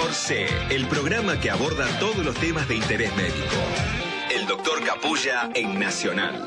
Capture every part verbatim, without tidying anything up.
Doctor C, el programa que aborda todos los temas de interés médico. El Doctor Capulla en Nacional.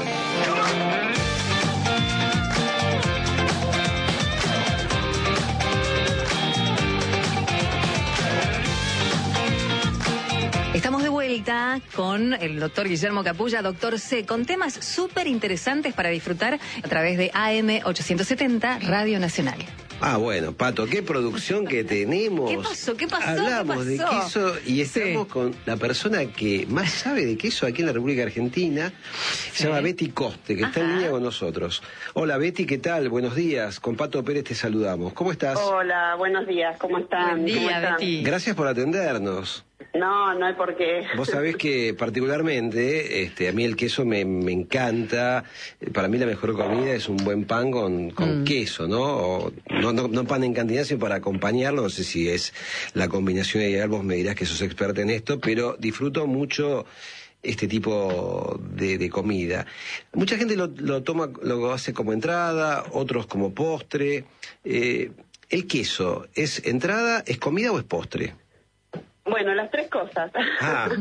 Estamos de vuelta con el doctor Guillermo Capulla, doctor C, con temas súper interesantes para disfrutar a través de A M ochocientos setenta Radio Nacional. Ah, bueno, Pato, qué producción que tenemos. ¿Qué pasó? ¿Qué pasó? Hablamos ¿Qué pasó? de queso y estamos sí. con la persona que más sabe de queso aquí en la República Argentina. Sí. Se llama Betty Coste, que Ajá. está en línea con nosotros. Hola, Betty, ¿qué tal? Buenos días. Con Pato Pérez te saludamos. ¿Cómo estás? Hola, buenos días. ¿Cómo están? Buen día, ¿Cómo están? Betty. Gracias por atendernos. No, no hay por qué. Vos sabés que particularmente este, a mí el queso me, me encanta. Para mí la mejor comida es un buen pan con, con mm. queso, ¿no? O, no, no, no pan en cantidad, sino para acompañarlo. No sé si es la combinación ideal, vos me dirás que sos experta en esto, pero disfruto mucho este tipo de, de comida. Mucha gente lo, lo toma, lo hace como entrada, otros como postre. Eh, ¿El queso es entrada, es comida o es postre? Bueno, las tres cosas. Ah.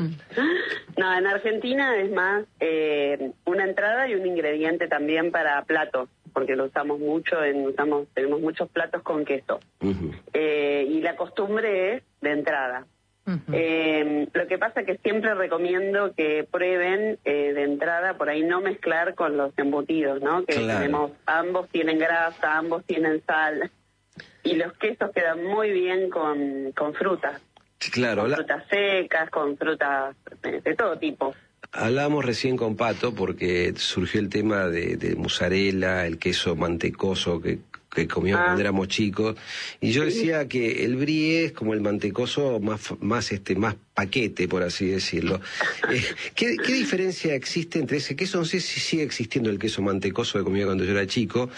No, en Argentina es más eh, una entrada y un ingrediente también para platos, porque lo usamos mucho, en, usamos tenemos muchos platos con queso. Uh-huh. eh, y la costumbre es de entrada. Uh-huh. Eh, lo que pasa es que siempre recomiendo que prueben eh, de entrada, por ahí no mezclar con los embutidos, ¿no? Que claro. tenemos, ambos tienen grasa, ambos tienen sal, y los quesos quedan muy bien con, con frutas. Claro, con la... frutas secas, con frutas de, de todo tipo. Hablábamos recién con Pato porque surgió el tema de, de mozzarella, el queso mantecoso que, que comíamos ah. cuando éramos chicos, y yo decía sí. que el brie es como el mantecoso más más este más paquete, por así decirlo. Eh, ¿qué, ¿Qué diferencia existe entre ese queso? No sé si sigue existiendo el queso mantecoso que comía cuando yo era chico,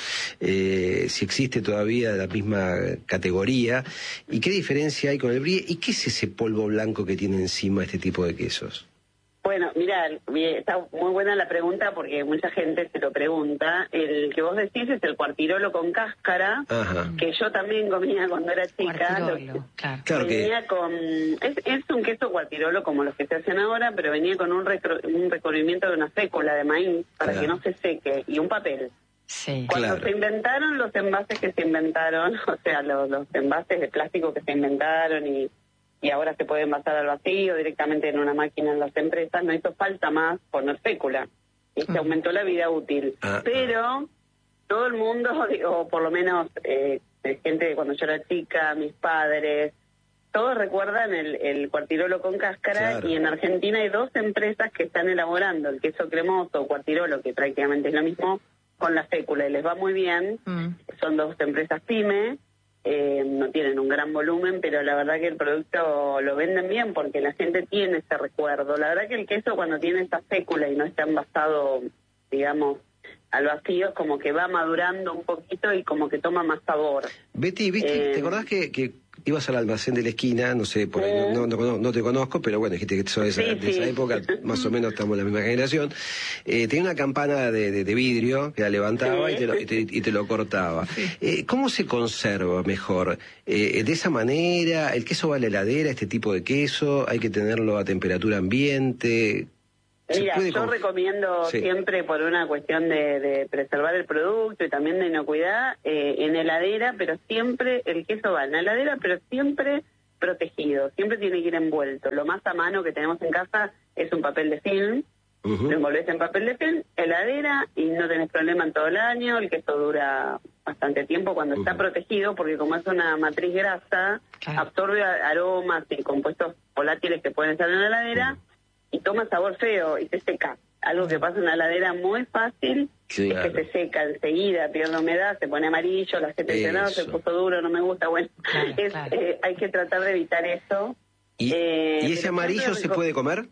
eh, si existe todavía la misma categoría, y qué diferencia hay con el brie, y qué es ese polvo blanco que tiene encima este tipo de quesos. Bueno, mira, está muy buena la pregunta porque mucha gente se lo pregunta. El que vos decís es el cuartirolo con cáscara, Ajá. que yo también comía cuando era chica. Cuartirolo, claro. claro venía que... con... Es, es un queso cuartirolo como los que se hacen ahora, pero venía con un, recro, un recubrimiento de una fécula de maíz para claro. que no se seque y un papel. Sí. Cuando claro. se inventaron los envases que se inventaron, o sea, los, los envases de plástico que se inventaron y... y ahora se puede envasar al vacío directamente en una máquina en las empresas, no hizo falta más poner fécula. Y se aumentó la vida útil. Ah, Pero ah. todo el mundo, o por lo menos eh, gente de cuando yo era chica, mis padres, todos recuerdan el, el cuartirolo con cáscara, claro. y en Argentina hay dos empresas que están elaborando el queso cremoso o cuartirolo, que prácticamente es lo mismo, con la fécula, y les va muy bien. Mm. Son dos empresas pyme. Eh, no tienen un gran volumen, pero la verdad que el producto lo venden bien porque la gente tiene ese recuerdo. La verdad que el queso cuando tiene esa fécula y no está envasado, digamos, al vacío, es como que va madurando un poquito y como que toma más sabor. Betty, ¿viste? Eh, ¿te acordás que, que ibas al almacén de la esquina? No sé, por ahí eh, no, no, no, no te conozco, pero bueno, dijiste que sos de esa, sí, de esa sí. época, más o menos estamos en la misma generación. Eh, tenía una campana de, de, de vidrio que la levantaba sí. y, te lo, y, te, y te lo cortaba. Sí. Eh, ¿Cómo se conserva mejor? Eh, ¿De esa manera? ¿El queso va a la heladera, este tipo de queso? ¿Hay que tenerlo a temperatura ambiente? Mira, yo conf... recomiendo sí. siempre por una cuestión de, de preservar el producto y también de inocuidad, eh, en heladera, pero siempre, el queso va en la heladera, pero siempre protegido, siempre tiene que ir envuelto. Lo más a mano que tenemos en casa es un papel de film, uh-huh. lo envolvés en papel de film, heladera, y no tenés problema en todo el año, el queso dura bastante tiempo cuando uh-huh. está protegido, porque como es una matriz grasa, claro. absorbe aromas y compuestos volátiles que pueden estar en la heladera, uh-huh. y toma sabor feo y se seca. Algo que pasa en una heladera muy fácil sí, es claro. que se seca enseguida, pierde humedad, se pone amarillo, la gente dice, no, se puso duro, no me gusta. Bueno, claro, es, claro. Eh, hay que tratar de evitar eso. ¿Y, eh, ¿y ese amarillo se puede comer?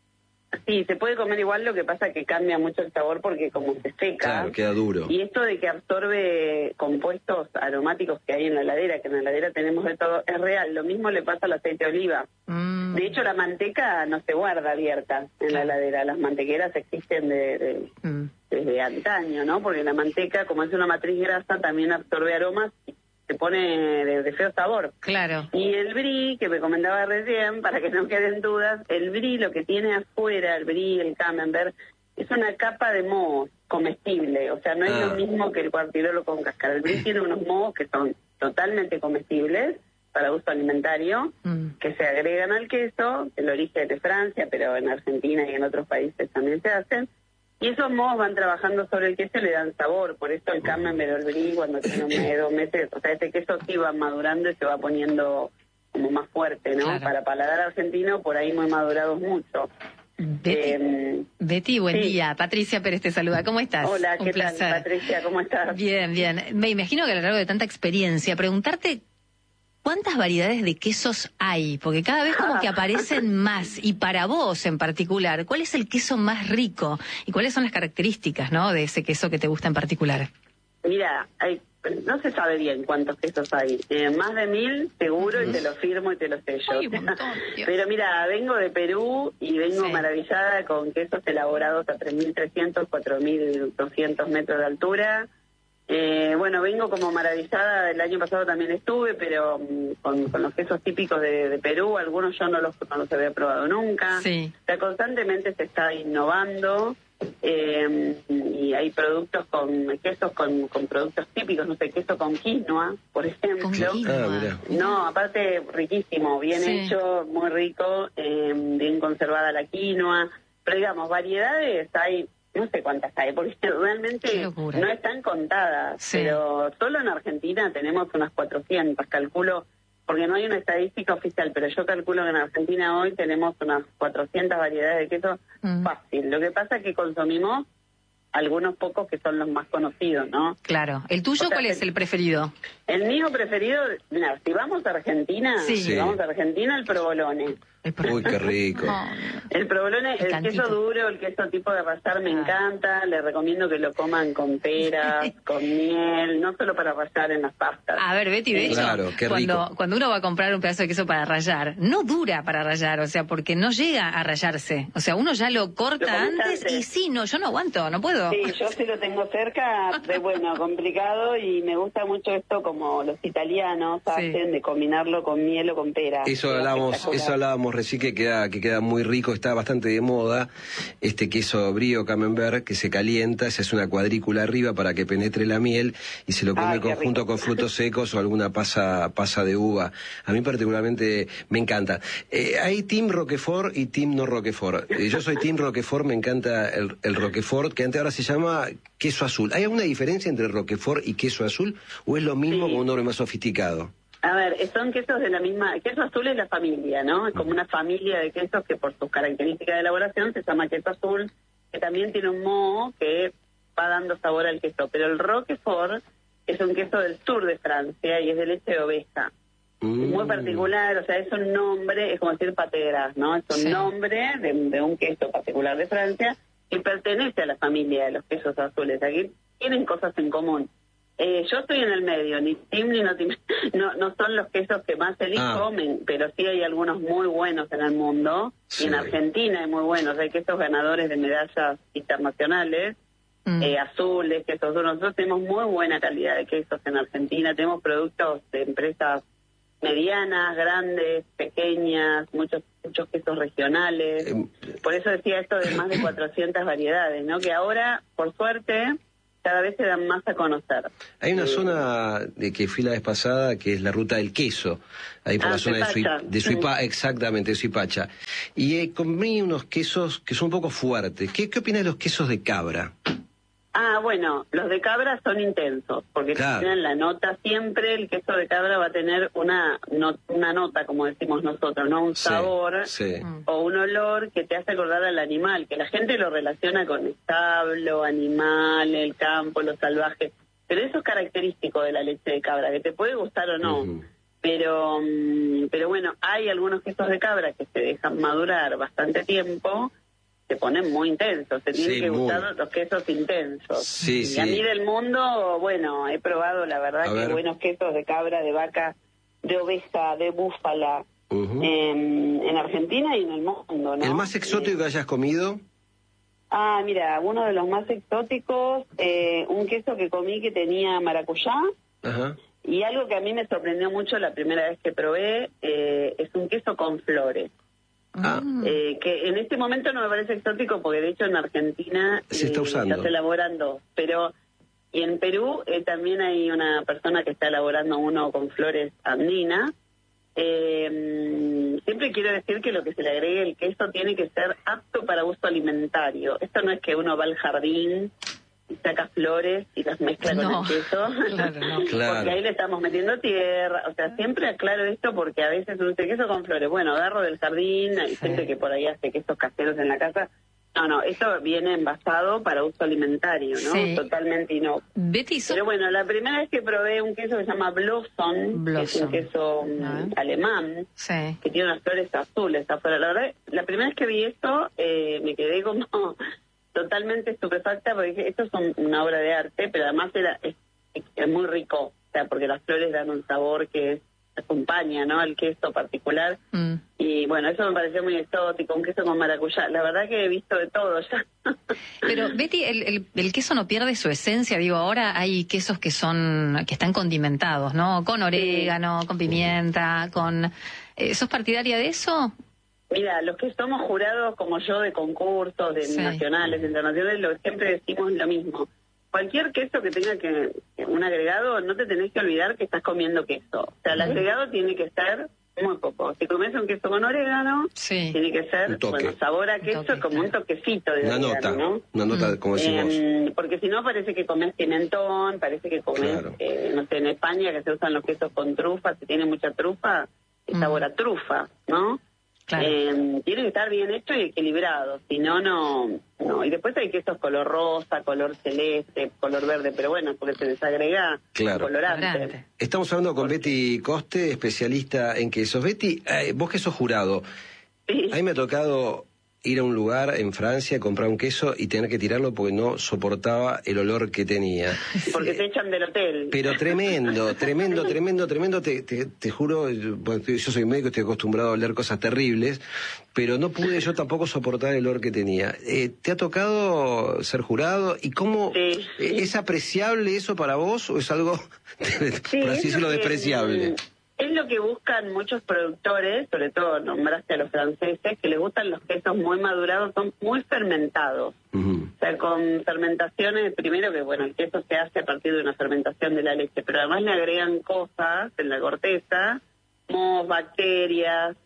Sí, se puede comer igual, lo que pasa que cambia mucho el sabor porque como se seca... Claro, queda duro. Y esto de que absorbe compuestos aromáticos que hay en la heladera, que en la heladera tenemos de todo, es real. Lo mismo le pasa al aceite de oliva. Mm. De hecho, la manteca no se guarda abierta en la heladera. Las mantequeras existen de, de, mm. desde antaño, ¿no? Porque la manteca, como es una matriz grasa, también absorbe aromas se pone de, de feo sabor. Claro. Y el brie, que me comentaba recién, para que no queden dudas, el brie lo que tiene afuera, el brie, el camembert, es una capa de moho comestible, o sea, no es Ah. lo mismo que el cuartirolo con cáscara. El brie tiene unos mohos que son totalmente comestibles para uso alimentario, Mm. que se agregan al queso, el origen es de Francia, pero en Argentina y en otros países también se hacen, y esos mohos van trabajando sobre el queso y le dan sabor. Por eso el camembert o el brie, cuando tiene un mes, dos meses, o sea, este queso sí va madurando y se va poniendo como más fuerte, ¿no? Claro. Para paladar argentino, por ahí muy madurados mucho. Betty, Eh, Betty, buen sí. día. Patricia Pérez te saluda. ¿Cómo estás? Hola, Un ¿qué placer. tal, Patricia? ¿Cómo estás? Bien, bien. Me imagino que a lo largo de tanta experiencia, preguntarte cuántas variedades de quesos hay, porque cada vez como que aparecen más, y para vos en particular, ¿cuál es el queso más rico? ¿Y cuáles son las características, no, de ese queso que te gusta en particular? Mira, hay, no se sabe bien cuántos quesos hay. Eh, más de mil, seguro, y te lo firmo y te lo sello. Ay, un montón, Dios. Pero mira, vengo de Perú y vengo Sí. maravillada con quesos elaborados a tres mil trescientos, cuatro mil doscientos metros de altura. Eh, bueno, vengo como maravillada, el año pasado también estuve, pero mm, con, con los quesos típicos de, de Perú, algunos yo no los, no los había probado nunca. Sí. O sea, constantemente se está innovando, eh, y hay productos con quesos con, con productos típicos, no sé, queso con quinoa, por ejemplo. Con quinoa. Ah, mira. No, aparte riquísimo, bien Sí. hecho, muy rico, eh, bien conservada la quinoa, pero digamos, variedades hay, no sé cuántas hay, porque Qué realmente locura. no están contadas, Sí. pero solo en Argentina tenemos unas cuatrocientas, calculo, porque no hay una estadística oficial, pero yo calculo que en Argentina hoy tenemos unas cuatrocientas variedades de queso Mm. fácil. Lo que pasa es que consumimos algunos pocos que son los más conocidos, ¿no? Claro. ¿El tuyo O sea, cuál es el preferido? El mío preferido, mira, si vamos a Argentina, Sí. si Sí. vamos a Argentina, el provolone. El pro- Uy, qué rico. No, El provolone, el Picantito. queso duro, el queso tipo de rallar me Ah. encanta, les recomiendo que lo coman con peras, con miel, no solo para rallar en las pastas. A ver, Betty, de hecho, Claro, qué cuando, rico. cuando uno va a comprar un pedazo de queso para rallar, no dura para rallar, o sea, porque no llega a rallarse. O sea, uno ya lo corta Lo comés antes antes. y sí, no, yo no aguanto, no puedo. Sí, yo sí lo tengo cerca, de bueno, complicado, y me gusta mucho esto como los italianos Sí. hacen de combinarlo con miel o con pera. Eso Queda hablábamos, espectacular. eso hablábamos recién que queda, que queda muy rico, está bastante de moda este queso brie o camembert que se calienta, se hace una cuadrícula arriba para que penetre la miel y se lo come Ay, qué conjunto rico. con frutos secos o alguna pasa, pasa de uva. A mí particularmente me encanta. Eh, hay team Roquefort y team no Roquefort. Eh, yo soy team Roquefort, me encanta el, el Roquefort, que antes ahora se llama queso azul. ¿Hay alguna diferencia entre Roquefort y queso azul o es lo mismo Sí. con un nombre más sofisticado? A ver, son quesos de la misma... Queso azul es la familia, ¿no? Es como una familia de quesos que por sus características de elaboración se llama queso azul, que también tiene un moho que va dando sabor al queso. Pero el Roquefort es un queso del sur de Francia y es de leche de oveja. Mm. Es muy particular, o sea, es un nombre, es como decir pate de gras, ¿no? Es un Sí. nombre de, de un queso particular de Francia que pertenece a la familia de los quesos azules. Aquí tienen cosas en común. Eh, yo estoy en el medio, ni team ni no team. No, no son los quesos que más elijo, Ah. me- pero sí hay algunos muy buenos en el mundo. Sí. Y en Argentina hay muy buenos. Hay quesos ganadores de medallas internacionales, Mm. eh, azules, quesos duros. Nosotros tenemos muy buena calidad de quesos en Argentina. Tenemos productos de empresas medianas, grandes, pequeñas, muchos muchos quesos regionales. Em, Por eso decía esto de más de cuatrocientas variedades, ¿no? Que ahora, por suerte, cada vez se dan más a conocer. Hay una Eh, zona de que fui la vez pasada que es la ruta del queso, ahí por Ah, la zona de, Suipacha. Sui- de Suipa, exactamente, de Suipacha. Y eh, comí unos quesos que son un poco fuertes. ¿Qué, qué opinas de los quesos de cabra? Ah, bueno, los de cabra son intensos, porque Claro. tienen la nota siempre, el queso de cabra va a tener una, no- una nota, como decimos nosotros, ¿no? Un Sí, sabor sí. Mm. o un olor que te hace acordar al animal, que la gente lo relaciona con establo, animal, el campo, lo salvaje. Pero eso es característico de la leche de cabra, que te puede gustar o no. Ujú. Pero, mm, pero bueno, hay algunos quesos de cabra que se dejan madurar bastante tiempo, se ponen muy intensos, se tienen Sí, que muy. gustar los quesos intensos. Sí, y sí. a mí del mundo, bueno, he probado la verdad A que ver. buenos quesos de cabra, de vaca, de oveja, de búfala, Ujú. en, en Argentina y en el mundo, ¿no? ¿El más exótico que hayas comido? Ah, mira, uno de los más exóticos, eh, un queso que comí que tenía maracuyá, Ajá. y algo que a mí me sorprendió mucho la primera vez que probé, eh, es un queso con flores. Ah. Eh, que en este momento no me parece exótico porque de hecho en Argentina se está usando. estás elaborando, pero y en Perú eh, también hay una persona que está elaborando uno con flores andinas. Eh, siempre quiero decir que lo que se le agregue el queso tiene que ser apto para uso alimentario. Esto no es que uno va al jardín y saca flores y las mezcla no, con el queso, claro, no. Claro. porque ahí le estamos metiendo tierra. O sea, siempre aclaro esto porque a veces uno dice queso con flores. Bueno, agarro del jardín, hay Sí. gente que por ahí hace quesos caseros en la casa. No, no, esto viene envasado para uso alimentario, ¿no? Sí. Totalmente inocuo. Betty, so- Pero bueno, la primera vez que probé un queso que se llama Blossom, que es Blossom. un queso mm, Ah. alemán, sí. que tiene unas flores azules afuera. La verdad, la primera vez que vi esto, eh, me quedé como totalmente estupefacta porque dije, esto es un- una obra de arte, pero además era es, es muy rico, o sea, porque las flores dan un sabor que acompaña, ¿no?, al queso particular. Mm. Y bueno, eso me pareció muy exótico, un queso con maracuyá. La verdad que he visto de todo ya. Pero Betty, el, el, el queso no pierde su esencia. Digo, ahora hay quesos que son que están condimentados, ¿no? Con orégano, con pimienta, con. Eh, ¿Sos partidaria de eso? Mira, los que somos jurados como yo de concursos, de Sí. nacionales, internacionales, lo, siempre decimos lo mismo. Cualquier queso que tenga que un agregado, no te tenés que olvidar que estás comiendo queso. O sea, el agregado tiene que ser muy poco. Si comes un queso con orégano, Sí. tiene que ser, Un toque. bueno, sabor a Un queso, toque, como un claro. toquecito de Una orégano, nota, ¿no? una nota, como decimos. Eh, porque si no parece que comes pimentón, parece que comes, Claro. eh, no sé, en España que se usan los quesos con trufa, si tiene mucha trufa, es Mm. sabor a trufa, ¿no? Claro. Eh, tiene que estar bien hecho y equilibrado, si no, no, no. Y después hay quesos color rosa, color celeste, color verde, pero bueno, porque se les agrega Claro. colorante. Colorante. Estamos hablando con Betty Coste, especialista en quesos. Betty, eh, vos que sos jurado, Sí. a mí me ha tocado ir a un lugar en Francia, comprar un queso y tener que tirarlo porque no soportaba el olor que tenía. Porque te echan del hotel. Pero tremendo, tremendo, tremendo, tremendo. Te, te, te juro, yo, bueno, yo soy médico, estoy acostumbrado a oler cosas terribles, pero no pude yo tampoco soportar el olor que tenía. Eh, ¿Te ha tocado ser jurado? ¿Y cómo Sí. eh, es apreciable eso para vos o es algo, Sí, por es así lo decirlo, que, despreciable? mm, Es lo que buscan muchos productores, sobre todo nombraste a los franceses, que les gustan los quesos muy madurados, son muy fermentados. Ujú. O sea, con fermentaciones, primero que, bueno, el queso se hace a partir de una fermentación de la leche, pero además le agregan cosas en la corteza, mohos, bacterias,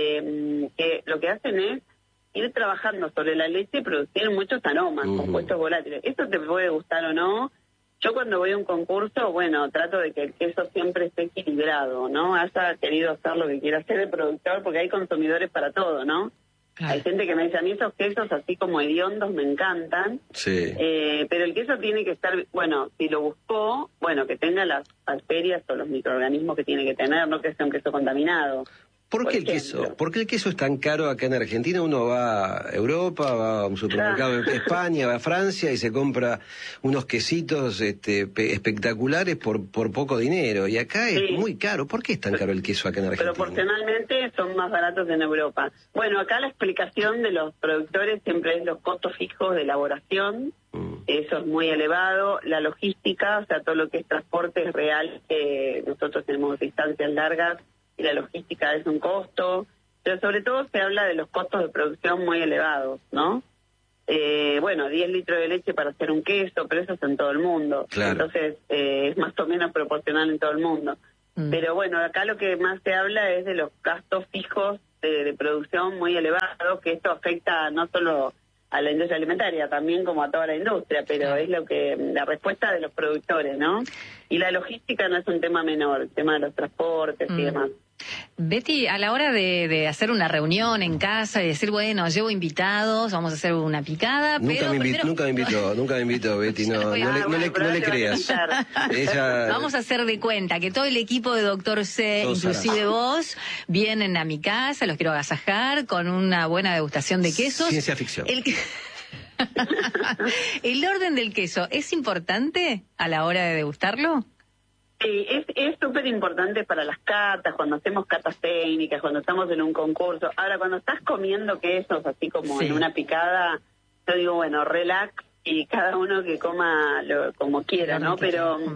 eh, que lo que hacen es ir trabajando sobre la leche y producir muchos aromas, Ujú. compuestos volátiles. Eso te puede gustar o no. Yo cuando voy a un concurso, bueno, trato de que el queso siempre esté equilibrado, ¿no? Haya querido hacer lo que quiera hacer el productor, porque hay consumidores para todo, ¿no? Claro. Hay gente que me dice, a mí esos quesos así como hediondos me encantan, Sí. eh, pero el queso tiene que estar, bueno, si lo buscó, bueno, que tenga las bacterias o los microorganismos que tiene que tener, no que sea un queso contaminado. ¿Por qué el por queso? ejemplo. ¿Por qué el queso es tan caro acá en Argentina? Uno va a Europa, va a un supermercado en España, va a Francia y se compra unos quesitos este, pe- espectaculares por, por poco dinero. Y acá es Sí. muy caro. ¿Por qué es tan caro el queso acá en Argentina? Proporcionalmente son más baratos en Europa. Bueno, acá la explicación de los productores siempre es los costos fijos de elaboración, Mm. eso es muy elevado, la logística, o sea, todo lo que es transporte es real, eh, nosotros tenemos distancias largas y la logística es un costo, pero sobre todo se habla de los costos de producción muy elevados, ¿no? Eh, bueno, diez litros de leche para hacer un queso, pero eso es en todo el mundo. Claro. Entonces, eh, es más o menos proporcional en todo el mundo. Mm. Pero bueno, acá lo que más se habla es de los gastos fijos de, de producción muy elevados, que esto afecta no solo a la industria alimentaria, también como a toda la industria, pero Claro. es lo que la respuesta de los productores, ¿no? Y la logística no es un tema menor, el tema de los transportes y Mm. demás. Betty, a la hora de, de hacer una reunión en casa y decir, bueno, llevo invitados, vamos a hacer una picada, Nunca pero me, invi- primero- nunca me invitó, nunca me invitó, Betty, no, no, le, Ah, no le- bueno, pero no le ahora te creas. vas a invitar. Ella, Vamos a hacer de cuenta que todo el equipo de Doctor C, Todos inclusive harán. vos, vienen a mi casa, los quiero agasajar con una buena degustación de quesos. Ciencia ficción. El, que- ¿El orden del queso es importante a la hora de degustarlo? Sí, es es súper importante para las catas, cuando hacemos catas técnicas, cuando estamos en un concurso. Ahora, cuando estás comiendo quesos, así como Sí. en una picada, yo digo, bueno, relax y cada uno que coma lo, como quiera, Lo ¿no? que Pero quiera. Mm.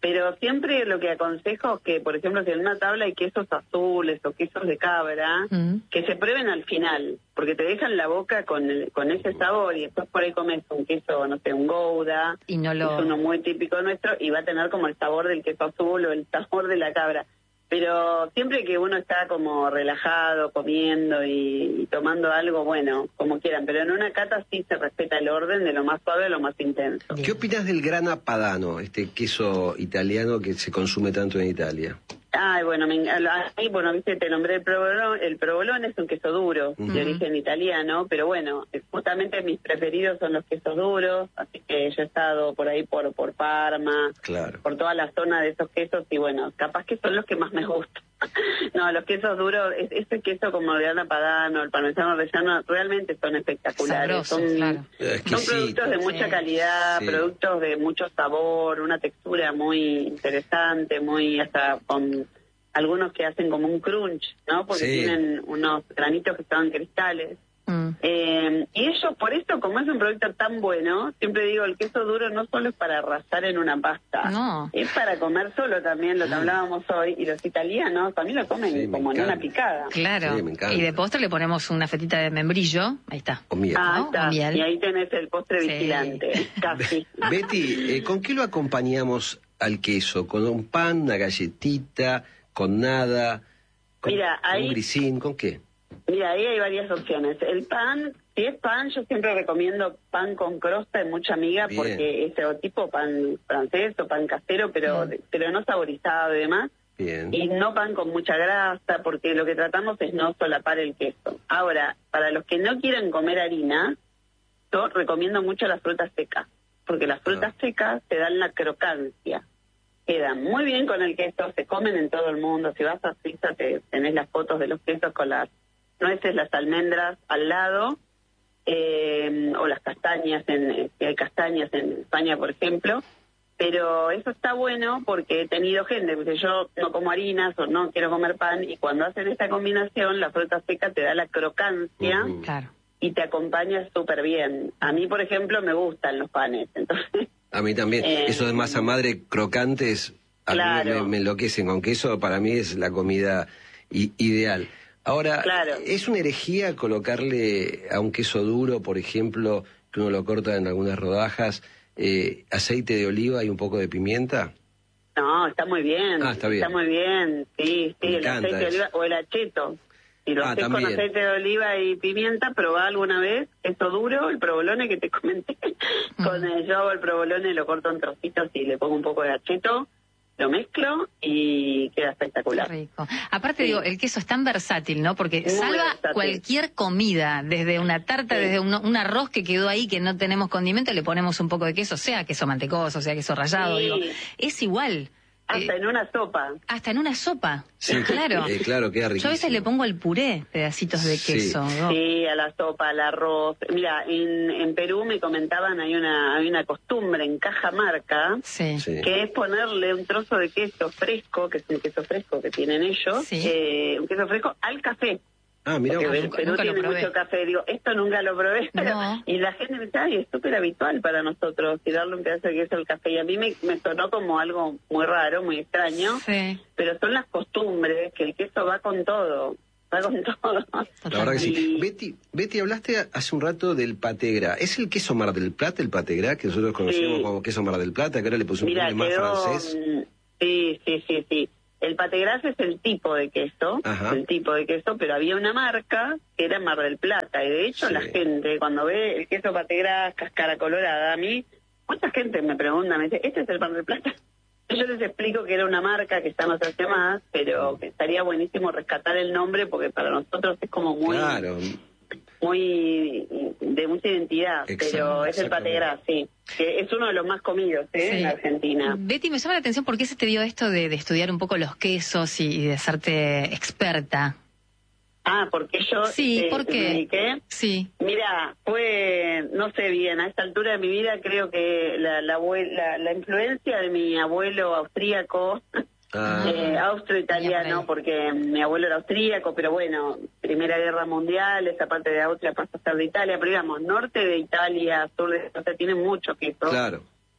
Pero siempre lo que aconsejo es que, por ejemplo, si en una tabla hay quesos azules o quesos de cabra, mm. que se prueben al final, porque te dejan la boca con el, con ese sabor y después por ahí comes un queso, no sé, un Gouda, y no lo... es uno muy típico nuestro, y va a tener como el sabor del queso azul o el sabor de la cabra. Pero siempre que uno está como relajado, comiendo y, y tomando algo, bueno, como quieran. Pero en una cata sí se respeta el orden de lo más suave a lo más intenso. ¿Qué opinas del Grana Padano, este queso italiano que se consume tanto en Italia? Ay, bueno, me, ahí, bueno, viste, te nombré el provolone, el provolone es un queso duro, uh-huh. de origen italiano, pero bueno, justamente mis preferidos son los quesos duros, así que yo he estado por ahí por por Parma, claro. por toda la zona de esos quesos, y bueno, capaz que son los que más me gustan. No, los quesos duros, ese queso como el Grana Padano, el parmesano rellano, realmente son espectaculares. Sabrosos, son, claro. son productos de mucha sí. calidad, sí. productos de mucho sabor, una textura muy interesante, muy hasta con algunos que hacen como un crunch, ¿no? Porque sí. tienen unos granitos que estaban cristales. Mm. Eh, y ellos, por eso, como es un producto tan bueno, siempre digo, el queso duro no solo es para arrasar en una pasta, no. es para comer solo también, lo que hablábamos hoy, y los italianos también lo comen sí, como en una picada. Claro, sí, me encanta. Y de postre le ponemos una fetita de membrillo, ahí está. O miel. Ah, ¿no? está. O miel. Y ahí tenés el postre sí. vigilante, casi. Betty, eh, ¿con qué lo acompañamos al queso? ¿Con un pan, una galletita, con nada, con Mira, ahí, un grisín, con qué? Mira, ahí hay varias opciones. El pan, si es pan, yo siempre recomiendo pan con crosta y mucha miga, bien. Porque es o tipo pan francés o pan casero, pero mm. pero no saborizado y demás. Bien. Y no pan con mucha grasa, porque lo que tratamos es no solapar el queso. Ahora, para los que no quieren comer harina, yo recomiendo mucho las frutas secas, porque las frutas ah. secas te dan la crocancia. Quedan muy bien con el queso, se comen en todo el mundo. Si vas a Suiza te, tenés las fotos de los quesos con las nueces, las almendras al lado, eh, o las castañas, en, si hay castañas en España, por ejemplo. Pero eso está bueno porque he tenido gente, porque yo no como harinas o no quiero comer pan, y cuando hacen esta combinación, la fruta seca te da la crocancia uh-huh. claro. y te acompaña súper bien. A mí, por ejemplo, me gustan los panes, entonces... A mí también. Eh, Eso de masa madre crocantes, a claro. mí me, me enloquecen. Con queso, para mí es la comida i- ideal. Ahora, claro. ¿es una herejía colocarle a un queso duro, por ejemplo, que uno lo corta en algunas rodajas, eh, aceite de oliva y un poco de pimienta? No, está muy bien. Ah, está bien. Está muy bien, sí, sí, me el aceite de eso. oliva o el acheto. Si lo ah, haces con aceite de oliva y pimienta, probá alguna vez queso duro, el provolone que te comenté. Mm. Con el, yo hago el provolone, lo corto en trocitos y le pongo un poco de acheto, lo mezclo y queda espectacular. Qué rico. Aparte, sí. digo, el queso es tan versátil, ¿no? Porque Muy salva versátil. Cualquier comida, desde una tarta, sí. desde un, un arroz que quedó ahí que no tenemos condimento, le ponemos un poco de queso, sea queso mantecoso, sea queso rallado, sí. digo, es igual. Hasta eh, en una sopa. Hasta en una sopa. Sí, claro. Eh, claro, queda riquísimo. Yo a veces le pongo al puré pedacitos de queso. Sí, ¿no? sí, a la sopa, al arroz. Mira, en, en Perú me comentaban, hay una hay una costumbre en Cajamarca, sí. Sí. que es ponerle un trozo de queso fresco, que es un queso fresco que tienen ellos, sí. eh, un queso fresco al café. Ah, mira, porque vos. el Perú nunca tiene mucho café, digo, esto nunca lo probé, no. y la gente me dice, ay, es súper habitual para nosotros tirarle un pedazo de queso al café, y a mí me, me sonó como algo muy raro, muy extraño, sí. pero son las costumbres, que el queso va con todo, va con todo. La verdad que sí. Y... Betty, Betty, hablaste hace un rato del pategrá. ¿Es el queso Mar del Plata, el pategrá, que nosotros conocemos sí. como queso Mar del Plata, que ahora le pusimos un nombre más quedó, francés? Sí, sí, sí, sí. El pategrás es el tipo de queso, Ajá. el tipo de queso, pero había una marca que era Mar del Plata, y de hecho sí. la gente cuando ve el queso pategrás, cáscara colorada, a mí, mucha gente me pregunta, me dice, ¿este es el Mar del Plata? Yo les explico que era una marca que ya no se hace más, pero que estaría buenísimo rescatar el nombre porque para nosotros es como muy... Claro. muy de mucha identidad, Exacto, pero es el pategrás, sí, que es uno de los más comidos ¿eh? sí. en Argentina. Betty, me llama la atención por qué se te dio esto de, de estudiar un poco los quesos y, y de hacerte experta. Ah, porque yo sí, eh, ¿por qué? me dediqué. Sí. Mira, fue, no sé bien, a esta altura de mi vida creo que la la, la, la influencia de mi abuelo austríaco, Ah. eh, austro-italiano, porque mi abuelo era austríaco, pero bueno, Primera Guerra Mundial, esa parte de Austria pasa a ser de Italia, pero digamos, norte de Italia, sur de Italia, tiene mucho queso. Claro.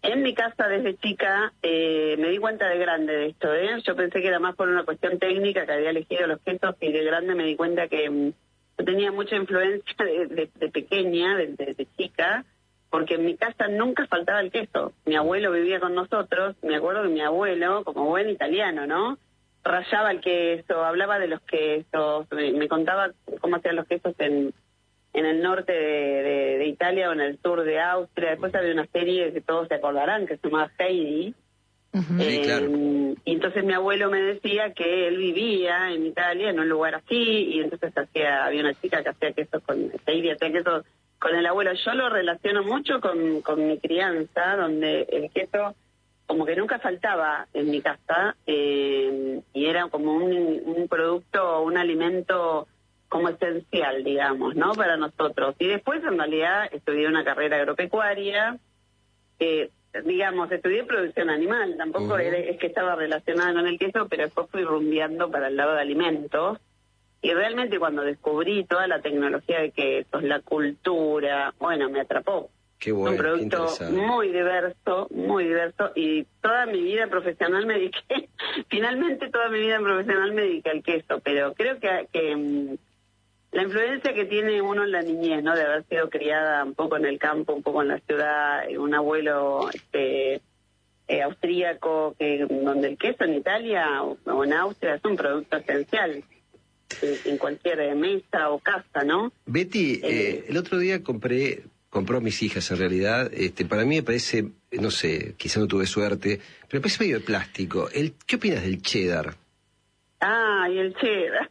En mi casa desde chica eh, me di cuenta de grande de esto, ¿eh? Yo pensé que era más por una cuestión técnica que había elegido los quesos y de grande me di cuenta que um, yo tenía mucha influencia de, de, de pequeña, de, de, de chica, porque en mi casa nunca faltaba el queso. Mi abuelo vivía con nosotros, me acuerdo que mi abuelo, como buen italiano, ¿no? Rallaba el queso, hablaba de los quesos, me, me contaba cómo hacían los quesos en... en el norte de, de, de Italia o en el sur de Austria. Después había una serie que todos se acordarán, que se llamaba Heidi. Uh-huh. eh, Sí, claro. Y entonces mi abuelo me decía que él vivía en Italia, en un lugar así, y entonces hacía había una chica que hacía quesos con Heidi, hacía quesos con el abuelo. Yo lo relaciono mucho con, con mi crianza, donde el queso como que nunca faltaba en mi casa, eh, y era como un, un producto, un alimento como esencial, digamos, ¿no? Para nosotros. Y después, en realidad, estudié una carrera agropecuaria, eh, digamos, estudié producción animal, tampoco Uh-huh. era, es que estaba relacionada con el queso, pero después fui rumbeando para el lado de alimentos. Y realmente cuando descubrí toda la tecnología de quesos, la cultura, bueno, me atrapó. Qué bueno, Un qué producto interesante. muy diverso, muy diverso, y toda mi vida profesional me dediqué, finalmente toda mi vida profesional me dediqué al queso, pero creo que... que mm, la influencia que tiene uno en la niñez, ¿no? De haber sido criada un poco en el campo, un poco en la ciudad, un abuelo este, eh, austríaco, que donde el queso en Italia o, o en Austria es un producto esencial en, en cualquier mesa o casa, ¿no? Betty, eh, Eh, el otro día compré, compró a mis hijas en realidad, este, para mí me parece, no sé, quizá no tuve suerte, pero me parece medio de plástico. El, ¿Qué opinas del cheddar? Ah, y el cheddar.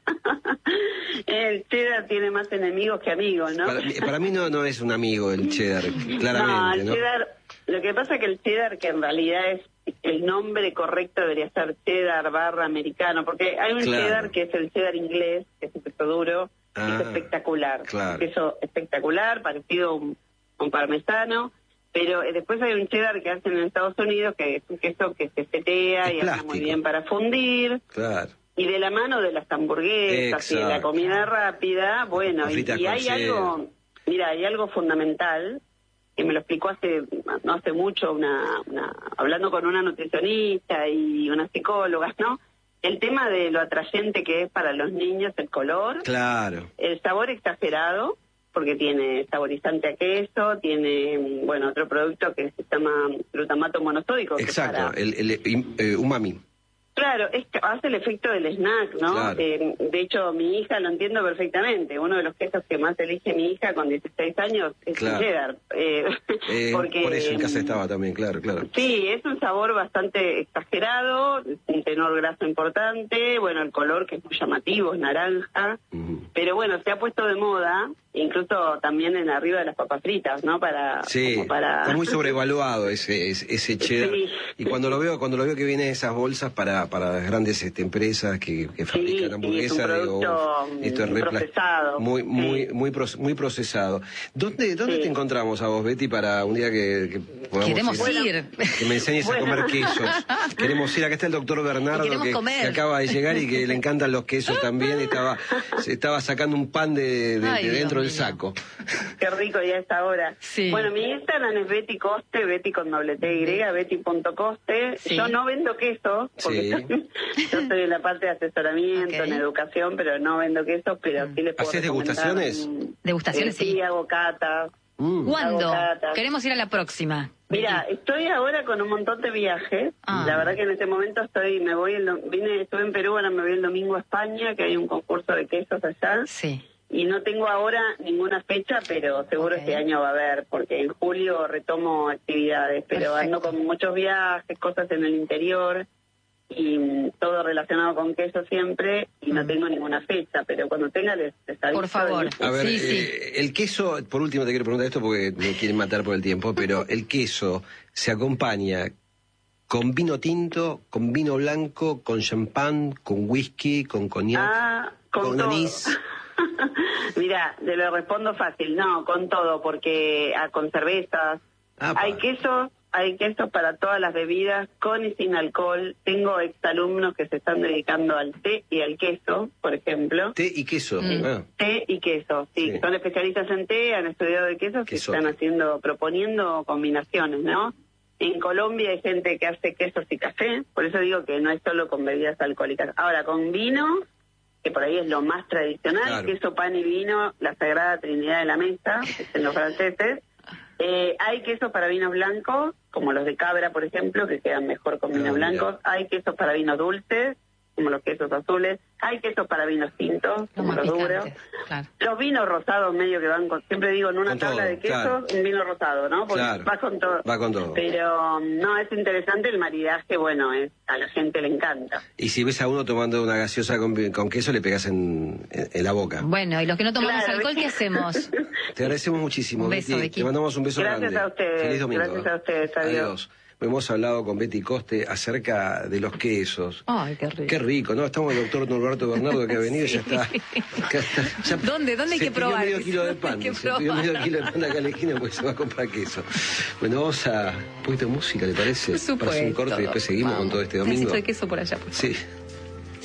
El cheddar tiene más enemigos que amigos, ¿no? Para, mí- para mí no, no es un amigo el cheddar, No, claramente, el ¿no? cheddar, lo que pasa es que el cheddar, que en realidad es el nombre correcto, debería ser cheddar barra americano, porque hay un Claro. cheddar que es el cheddar inglés, que es un queso duro, Ah, es espectacular, claro. un queso espectacular, parecido a un, a un parmesano, pero eh, después hay un cheddar que hacen en Estados Unidos, que es un queso que se setea Es y anda muy plástico. bien para fundir. Claro. Y de la mano de las hamburguesas y de la Exacto. comida rápida, bueno, Las y, fritas y con hay cheddar. algo, mira, hay algo fundamental, que me lo explicó hace, no hace mucho, una, una hablando con una nutricionista y una psicóloga, ¿no? El tema de lo atrayente que es para los niños el color, Claro. el sabor exagerado, porque tiene saborizante a queso, tiene, bueno, otro producto que se llama glutamato monosódico. que Exacto, para- el, el, im- eh, umami. Claro, es que hace el efecto del snack, ¿no? Claro. Eh, de hecho, mi hija lo entiendo perfectamente. Uno de los quesos que más elige mi hija con dieciséis años es Claro. el cheddar. Eh, Eh, porque, por eso en casa estaba también, claro, claro. Sí, es un sabor bastante exagerado, un tenor graso importante, bueno, el color que es muy llamativo, es naranja, Ujú. pero bueno, se ha puesto de moda, incluso también en arriba de las papas fritas, ¿no? Para, Sí, como para... está muy sobrevaluado ese, ese, ese cheddar. Sí. Y cuando lo veo, cuando lo veo que vienen esas bolsas para, para las grandes este, empresas que, que fabrican sí, es un hamburguesas, digo, producto, uf, esto es re pla- procesado. muy, muy, Sí. muy, pro- muy procesado. ¿Dónde, dónde Sí. te encontramos a vos, Betty, para un día que, que podamos Queremos ir? ir. Que me enseñes Bueno. a comer quesos. Queremos ir. Acá está el doctor Bernardo, Y queremos que, comer. que acaba de llegar y que le encantan los quesos también. Estaba, se estaba sacando un pan de, de- Ay, de dentro Dios del mío. saco. Qué rico ya es ahora. Sí. Bueno, mi Instagram es Betty Coste, Betty con doble T Y, Betty punto coste. Sí. Yo no vendo quesos, porque Sí. yo estoy en la parte de asesoramiento, Ok. en educación, pero no vendo quesos, pero sí les puedo ¿Hacés recomendar, degustaciones? mm, Degustaciones, eh, sí. Sí, hago catas. Mm. ¿Cuándo? Hago catas. Queremos ir a la próxima. Mira, estoy ahora con un montón de viajes. Ah. La verdad que en este momento estoy, me voy, el, dom- vine, estuve en Perú, ahora me voy el domingo a España, que hay un concurso de quesos allá. Sí. Y no tengo ahora ninguna fecha, pero seguro Ok. este año va a haber, porque en julio retomo actividades, pero Perfecto. ando con muchos viajes, cosas en el interior, y mm, todo relacionado con queso siempre, y no Mm. tengo ninguna fecha, pero cuando tenga les, les aviso. Por favor. Y- A ver, Sí, sí. eh, el queso, por último te quiero preguntar esto porque me quieren matar por el tiempo, pero el queso se acompaña con vino tinto, con vino blanco, con champán, con whisky, con coñac, Ah, con, con todo. anís. Mira, te lo respondo fácil, no, con todo, porque ah, con cervezas. Apa. Hay quesos, hay quesos para todas las bebidas, con y sin alcohol. Tengo exalumnos que se están dedicando al té y al queso, por ejemplo. Té y queso. Mm. Ah, Té y queso, sí, Sí. son especialistas en té, han estudiado de quesos y Queso. están haciendo, proponiendo combinaciones, ¿no? En Colombia hay gente que hace quesos y café, por eso digo que no es solo con bebidas alcohólicas. Ahora, con vino, que por ahí es lo más tradicional, claro. Queso, pan y vino, la sagrada trinidad de la mesa, en los franceses. Eh, hay quesos para vinos blancos, como los de cabra, por ejemplo, que quedan mejor con vinos no, blancos. Mira. Hay quesos para vinos dulces, como los quesos azules. Hay quesos para vinos tintos, como los duros. Claro. Los vinos rosados medio que van con... Siempre digo, en una con tabla todo, de quesos, claro. Un vino rosado, ¿no? Porque claro. va con todo. Va con todo. Pero no, es interesante el maridaje, bueno, es, a la gente le encanta. Y si ves a uno tomando una gaseosa con, con queso, le pegas en, en, en la boca. Bueno, y los que no tomamos claro, alcohol, ¿qué hacemos? Te agradecemos muchísimo, un beso, Betty. Te mandamos un beso gracias grande. A ustedes, Feliz domingo. Gracias a ustedes. Adiós. Adiós. Hemos hablado con Betty Coste acerca de los quesos. Ay, qué rico. Qué rico, ¿no? Estamos el doctor Norberto Bernardo que ha venido sí. y ya está. Ya está ya ¿Dónde? ¿Dónde hay que probar? Se pidió medio kilo de pan. Se pidió medio kilo de pan acá a la esquina porque se va a comprar queso. Bueno, vamos a un poquito de música, ¿le parece? Por supuesto. Para hacer un corte y después seguimos vamos. Con todo este domingo. Necesito de queso por allá. Por sí.